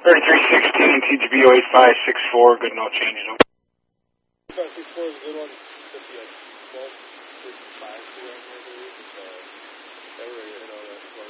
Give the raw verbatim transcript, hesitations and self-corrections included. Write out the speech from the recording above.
thirty-three sixteen, T G B oh eight five six four, good, no changes. five six four is a good one. fifty-eight. twelve, fifty-five.